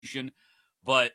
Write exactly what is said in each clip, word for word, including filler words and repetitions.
But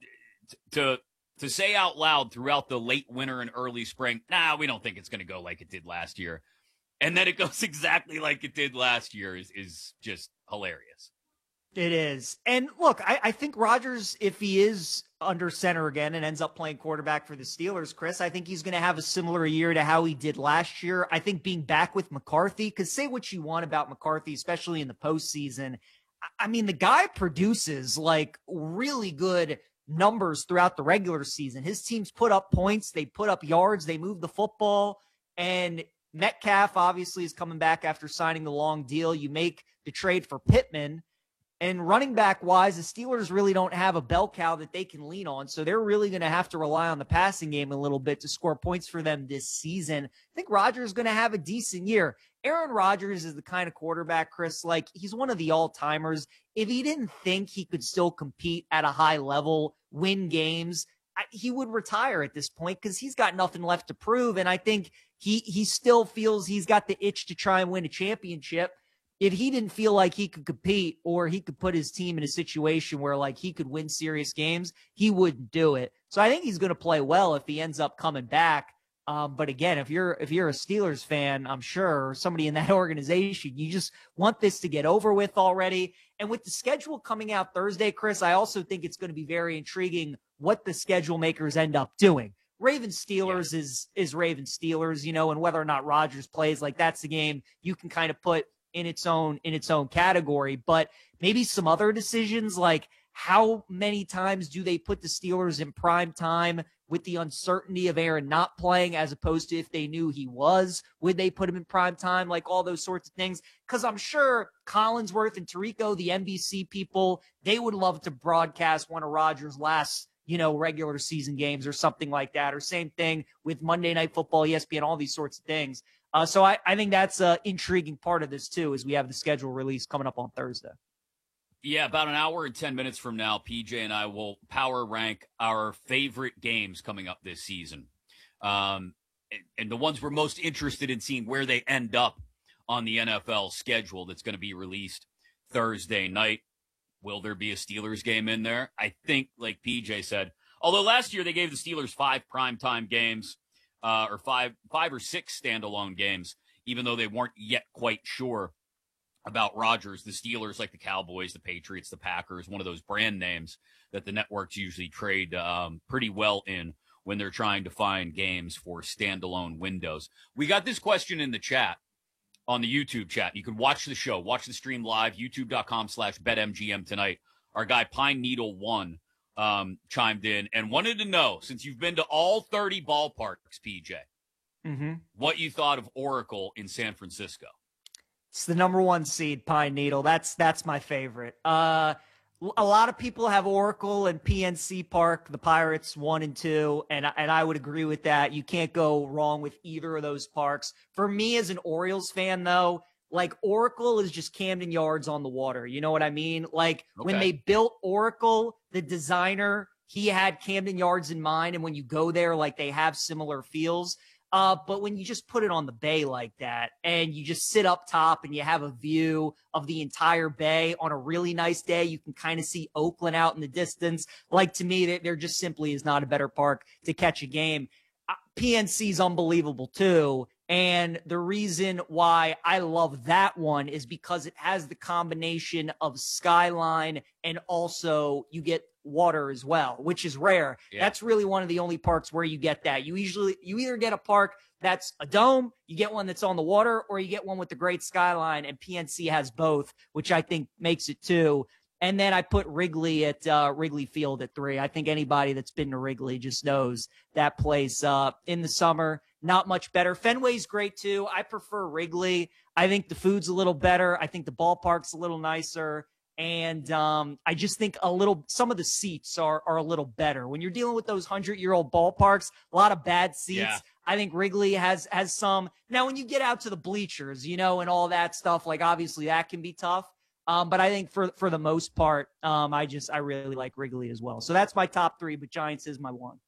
to to say out loud throughout the late winter and early spring, nah, we don't think it's going to go like it did last year. And then it goes exactly like it did last year is, is just hilarious. It is. And look, I, I think Rodgers, if he is under center again and ends up playing quarterback for the Steelers, Chris, I think he's going to have a similar year to how he did last year. I think being back with McCarthy, because say what you want about McCarthy, especially in the postseason. I mean, the guy produces like really good numbers throughout the regular season. His teams put up points, they put up yards, they move the football, and Metcalf obviously is coming back after signing the long deal. You make the trade for Pittman. And running back wise, the Steelers really don't have a bell cow that they can lean on. So they're really going to have to rely on the passing game a little bit to score points for them this season. I think Rodgers is going to have a decent year. Aaron Rodgers is the kind of quarterback, Chris, like he's one of the all-timers. If he didn't think he could still compete at a high level, win games, I, he would retire at this point because he's got nothing left to prove. And I think he, he still feels he's got the itch to try and win a championship. If he didn't feel like he could compete or he could put his team in a situation where like he could win serious games, he wouldn't do it. So I think he's going to play well if he ends up coming back. Um, but again, if you're, if you're a Steelers fan, I'm sure, or somebody in that organization, you just want this to get over with already. And with the schedule coming out Thursday, Chris, I also think it's going to be very intriguing what the schedule makers end up doing. Ravens Steelers yeah. is, is Ravens Steelers, you know, and whether or not Rodgers plays, like that's the game you can kind of put in its own, in its own category. But maybe some other decisions, like how many times do they put the Steelers in prime time with the uncertainty of Aaron not playing, as opposed to if they knew he was, would they put him in prime time? Like all those sorts of things. Cause I'm sure Collinsworth and Tirico, the N B C people, they would love to broadcast one of Rodgers' last, you know, regular season games or something like that. Or same thing with Monday Night Football, E S P N, all these sorts of things. Uh, so I, I think that's an intriguing part of this too, as we have the schedule release coming up on Thursday. Yeah, about an hour and ten minutes from now, P J and I will power rank our favorite games coming up this season. Um, and, and the ones we're most interested in seeing where they end up on the N F L schedule that's going to be released Thursday night. Will there be a Steelers game in there? I think, like P J said, although last year they gave the Steelers five primetime games, uh, or five, five or six standalone games, even though they weren't yet quite sure about Rodgers. The Steelers, like the Cowboys, the Patriots, the Packers, one of those brand names that the networks usually trade um, pretty well in when they're trying to find games for standalone windows. We got this question in the chat on the YouTube chat. You can watch the show, watch the stream live, youtube.com slash BetMGM tonight. Our guy Pine Needle One um, chimed in and wanted to know, since you've been to all thirty ballparks, P J, mm-hmm. what you thought of Oracle in San Francisco. It's the number one seed, Pine Needle. That's that's my favorite. Uh, a lot of people have Oracle and P N C Park, the Pirates one and two, and and I would agree with that. You can't go wrong with either of those parks. For me, as an Orioles fan, though, like Oracle is just Camden Yards on the water. You know what I mean? Like okay. When they built Oracle, the designer, he had Camden Yards in mind, and when you go there, like they have similar feels. Uh, but when you just put it on the bay like that and you just sit up top and you have a view of the entire bay on a really nice day, you can kind of see Oakland out in the distance. Like to me, there just simply is not a better park to catch a game. Uh, P N C is unbelievable too. And the reason why I love that one is because it has the combination of skyline and also you get water as well, which is rare. Yeah. That's really one of the only parks where you get that. You usually, you either get a park that's a dome, you get one that's on the water, or you get one with the great skyline, and P N C has both, which I think makes it two. And then I put Wrigley at uh, Wrigley Field at three. I think anybody that's been to Wrigley just knows that place uh, in the summer, not much better. Fenway's great too. I prefer Wrigley. I think the food's a little better. I think the ballpark's a little nicer. And um, I just think a little, some of the seats are are a little better. When you're dealing with those hundred-year-old ballparks, a lot of bad seats. Yeah. I think Wrigley has has some. Now, when you get out to the bleachers, you know, and all that stuff, like obviously that can be tough. Um, but I think for for the most part, um, I just I really like Wrigley as well. So that's my top three, but Giants is my one.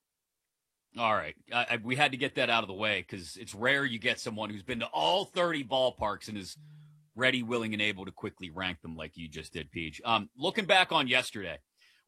All right, I, I, we had to get that out of the way because it's rare you get someone who's been to all thirty ballparks and is ready, willing, and able to quickly rank them like you just did, Peach. Um, looking back on yesterday,